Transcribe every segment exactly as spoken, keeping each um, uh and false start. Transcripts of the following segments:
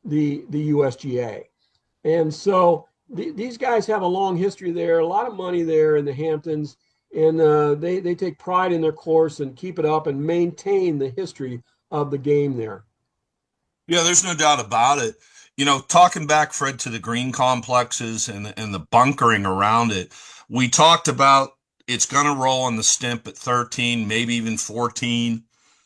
the the U S G A. And so th- these guys have a long history there, a lot of money there in the Hamptons, and uh, they they take pride in their course and keep it up and maintain the history of the game there. Yeah, there's no doubt about it. You know, talking back, Fred, to the green complexes and and the bunkering around it, we talked about it's going to roll on the Stimp at thirteen, maybe even fourteen.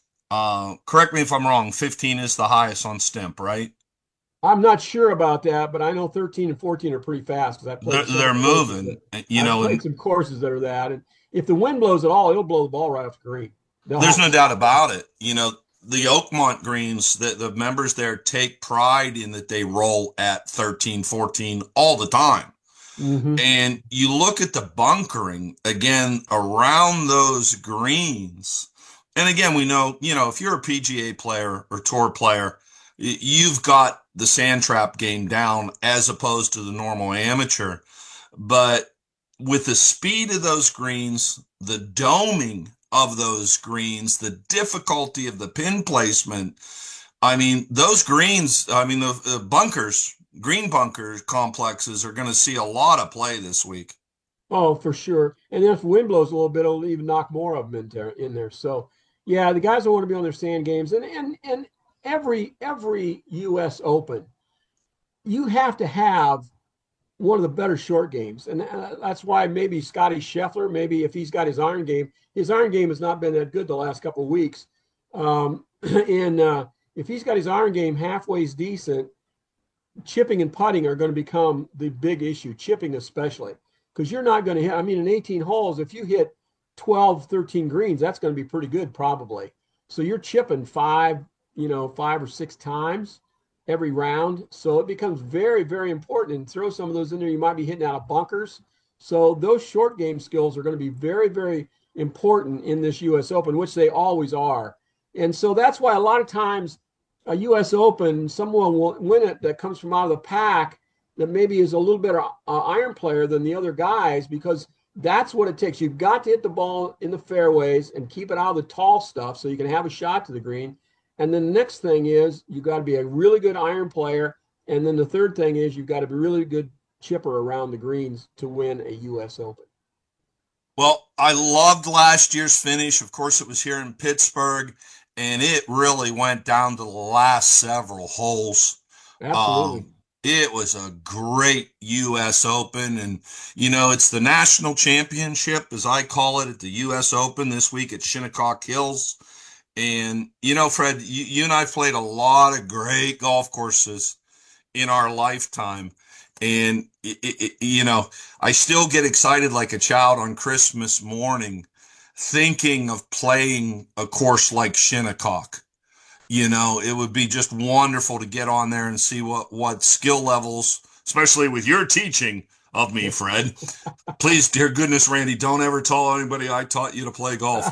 Uh, correct me if I'm wrong. fifteen is the highest on Stimp, right? I'm not sure about that, but I know thirteen and fourteen are pretty fast because I They're, played they're several courses that moving, you I've know, played and some courses that are that. And if the wind blows at all, it'll blow the ball right off the green. They'll there's have to no doubt stop that. about it. You know, the Oakmont greens, the, the members there take pride in that they roll at thirteen, fourteen all the time. Hmm. And you look at the bunkering again around those greens. And again, we know, you know, if you're a P G A player or tour player, you've got the sand trap game down as opposed to the normal amateur. But with the speed of those greens, the doming of those greens, the difficulty of the pin placement, I mean, those greens, I mean, the, the bunkers, green bunker complexes are going to see a lot of play this week. Oh, for sure. And then if the wind blows a little bit, it'll even knock more of them in there. In there. So, yeah, the guys don't want to be on their sand games, and and and every every U S Open, you have to have one of the better short games, and uh, that's why maybe Scotty Scheffler, maybe if he's got his iron game, his iron game has not been that good the last couple of weeks. Um, and uh, if he's got his iron game halfway's decent, chipping and putting are going to become the big issue, chipping especially, because you're not going to hit. I mean, in eighteen holes, if you hit twelve, thirteen greens, that's going to be pretty good probably. So you're chipping five, you know, five or six times every round. So it becomes very, very important. And throw some of those in there. You might be hitting out of bunkers. So those short game skills are going to be very, very important in this U S Open, which they always are. And so that's why a lot of times a U S Open, someone will win it that comes from out of the pack that maybe is a little better uh, iron player than the other guys, because that's what it takes. You've got to hit the ball in the fairways and keep it out of the tall stuff so you can have a shot to the green. And then the next thing is you got to be a really good iron player. And then the third thing is you've got to be a really good chipper around the greens to win a U S Open. Well, I loved last year's finish. Of course, it was here in Pittsburgh, and it really went down to the last several holes. Absolutely. Um, it was a great U S Open, and, you know, it's the national championship, as I call it, at the U S Open this week at Shinnecock Hills. And, you know, Fred, you, you and I played a lot of great golf courses in our lifetime. And, it, it, you know, I still get excited like a child on Christmas morning thinking of playing a course like Shinnecock. You know, it would be just wonderful to get on there and see what, what skill levels, especially with your teaching of me, Fred. Please, dear goodness, Randy, don't ever tell anybody I taught you to play golf.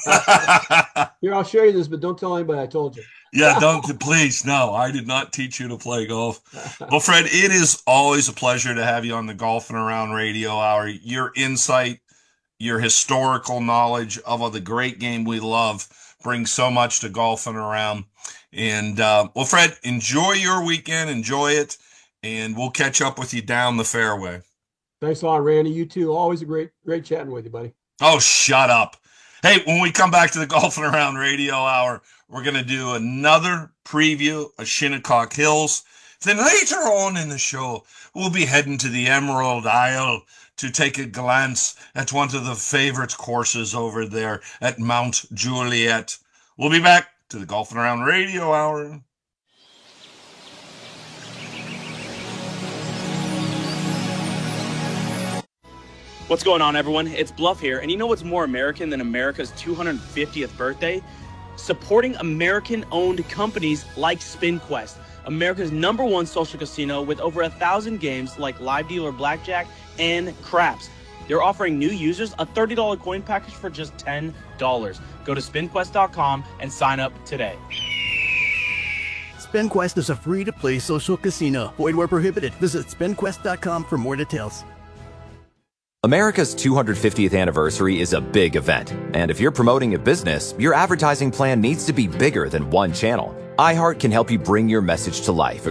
Here, I'll show you this, but don't tell anybody I told you. Yeah, don't, please. No, I did not teach you to play golf. Well, Fred, it is always a pleasure to have you on the Golfing Around Radio Hour. Your insight, your historical knowledge of the great game we love brings so much to Golfing Around. And, uh, well, Fred, enjoy your weekend. Enjoy it. And we'll catch up with you down the fairway. Thanks a lot, Randy. You too. Always a great, great chatting with you, buddy. Oh, shut up. Hey, when we come back to the Golfing Around Radio Hour, we're going to do another preview of Shinnecock Hills. Then later on in the show, we'll be heading to the Emerald Isle to take a glance at one of the favorite courses over there at Mount Juliet. We'll be back to the Golfing Around Radio Hour. What's going on, everyone? It's Bluff here, and you know what's more American than America's two hundred fiftieth birthday? Supporting American-owned companies like SpinQuest, America's number one social casino with over a thousand games like live dealer blackjack and craps. They're offering new users a thirty dollars coin package for just ten dollars. Go to spin quest dot com and sign up today. SpinQuest is a free-to-play social casino. Void where prohibited. Visit spin quest dot com for more details. America's two hundred fiftieth anniversary is a big event, and if you're promoting a business, your advertising plan needs to be bigger than one channel. iHeart can help you bring your message to life